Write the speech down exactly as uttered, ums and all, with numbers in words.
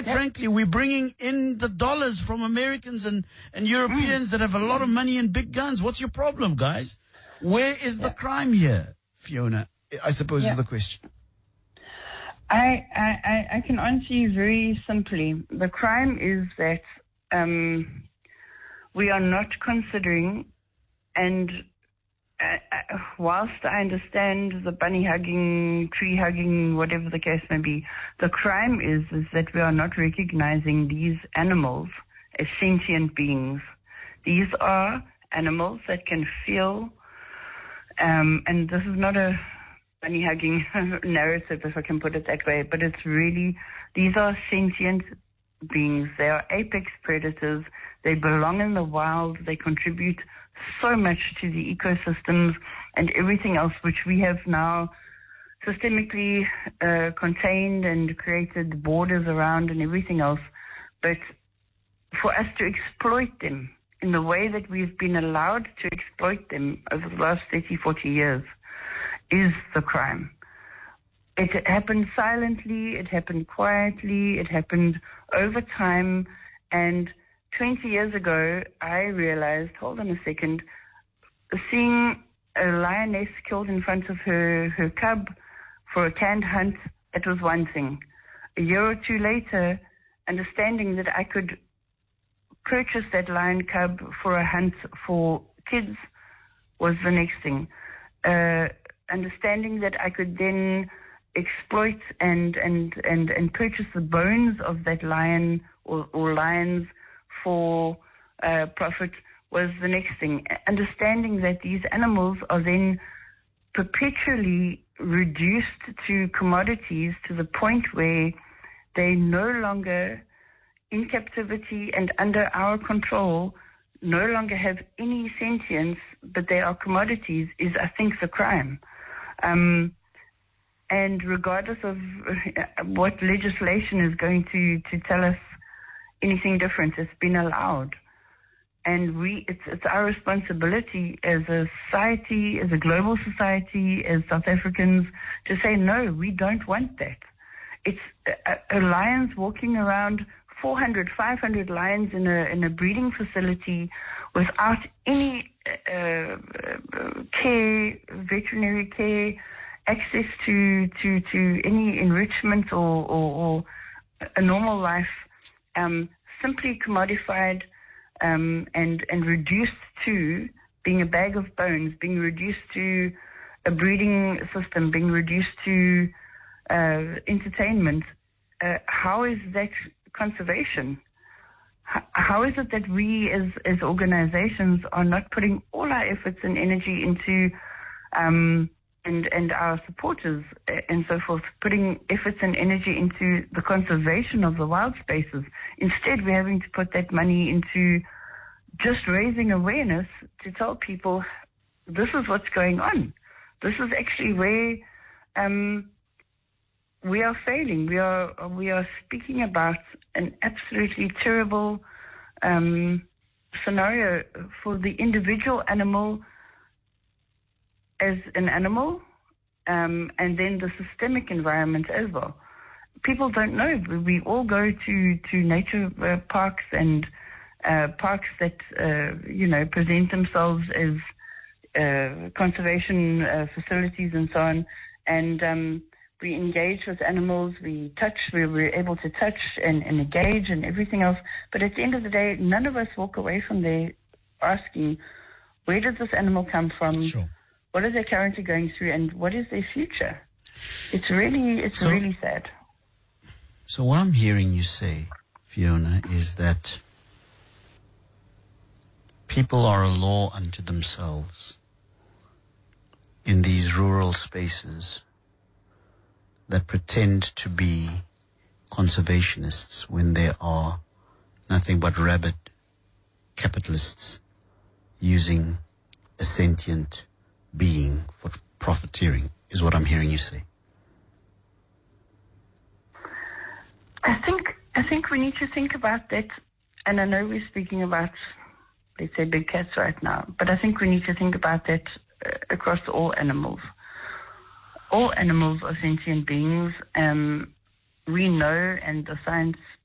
quite yep. frankly, we're bringing in the dollars from Americans and, and Europeans mm. that have a lot of money and big guns. What's your problem, guys? Where is yep. the crime here, Fiona? I suppose yep. is the question. I, I, I can answer you very simply. The crime is that um, we are not considering, and uh, uh, whilst I understand the bunny hugging, tree hugging, whatever the case may be, the crime is, is that we are not recognizing these animals as sentient beings. These are animals that can feel, um, and this is not a bunny hugging narrative, if I can put it that way, but it's really, these are sentient beings. They are apex predators. They belong in the wild. They contribute so much to the ecosystems and everything else which we have now systemically uh, contained and created borders around and everything else. But for us to exploit them in the way that we've been allowed to exploit them over the last thirty, forty years is the crime. It happened silently, it happened quietly, it happened over time, and twenty years ago, I realized, hold on a second, seeing a lioness killed in front of her, her cub for a canned hunt, it was one thing. A year or two later, understanding that I could purchase that lion cub for a hunt for kids was the next thing. Uh, understanding that I could then exploit and, and, and, and purchase the bones of that lion or, or lions for uh, profit was the next thing. Understanding that these animals are then perpetually reduced to commodities to the point where they no longer, in captivity and under our control, no longer have any sentience, but they are commodities, is, I think, the crime. Um, and regardless of what legislation is going to, to tell us anything different, it's been allowed. And we, it's, it's our responsibility as a society, as a global society, as South Africans, to say, no, we don't want that. It's a, a lions walking around, four hundred, five hundred lions in a, in a breeding facility without any uh, care, veterinary care, access to, to, to any enrichment or, or, or a normal life, um, simply commodified um, and, and reduced to being a bag of bones, being reduced to a breeding system, being reduced to uh, entertainment. Uh, how is that conservation? How, how is it that we as, as organizations are not putting all our efforts and energy into, um, and, and our supporters and so forth, putting efforts and energy into the conservation of the wild spaces? Instead, we're having to put that money into just raising awareness to tell people this is what's going on. This is actually where um, we are failing. We are we are speaking about an absolutely terrible um, scenario for the individual animal as an animal, um, and then the systemic environment as well. People don't know. We all go to to nature uh, parks and uh, parks that uh, you know present themselves as uh, conservation uh, facilities and so on, and um, we engage with animals, we touch, we we're able to touch and, and engage and everything else. But at the end of the day, none of us walk away from there asking, where does this animal come from? Sure. What are they currently going through, and what is their future? It's really, it's so, really sad. So what I'm hearing you say, Fiona, is that people are a law unto themselves in these rural spaces that pretend to be conservationists when they are nothing but rabid capitalists using a sentient being for profiteering, is what I'm hearing you say. I think I think we need to think about that, and I know we're speaking about, let's say, big cats right now, but I think we need to think about that uh, across all animals. All animals are sentient beings. Um, we know, and the science